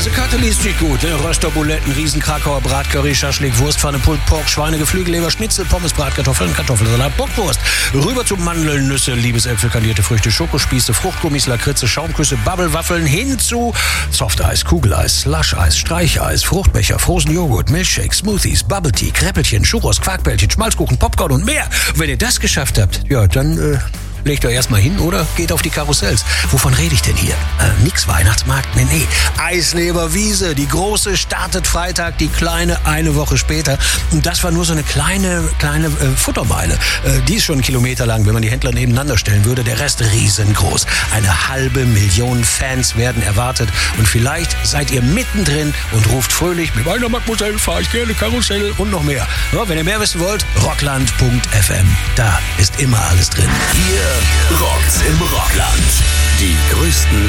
Speisekarte liest sich gut. Ne? Rösterbuletten, Riesenkrakauer Bratcurry, Schaschlik, Wurstpfanne, Pulled Pork, Schweinegeflügel, Leber, Schnitzel, Pommes, Bratkartoffeln, Kartoffelsalat, Bockwurst. Rüber zu Mandeln, Nüsse, Liebesäpfel, kandierte Früchte, Schokospieße, Fruchtgummis, Lakritze, Schaumküsse, Bubblewaffeln, hin zu Softeis, Kugeleis, Slush-Eis, Streicheis, Fruchtbecher, Frozen Joghurt, Milchshakes, Smoothies, Bubble Tea, Kräppelchen, Churros, Quarkbällchen, Schmalzkuchen, Popcorn und mehr. Und wenn ihr das geschafft habt, ja, dann legt euch erstmal hin oder geht auf die Karussells. Wovon rede ich denn hier? Nix Weihnachtsmarkt? Nee. Eisleberwiese. Die große startet Freitag, die kleine eine Woche später. Und das war nur so eine kleine Futtermeile. Die ist schon 1 Kilometer lang, wenn man die Händler nebeneinander stellen würde. Der Rest riesengroß. 500.000 Fans werden erwartet. Und vielleicht seid ihr mittendrin und ruft fröhlich, mit meiner Mademoiselle fahre ich gerne Karussell und noch mehr. Ja, wenn ihr mehr wissen wollt, rockland.fm. Da ist immer alles drin. Hier rockt's im Rockland. Die größten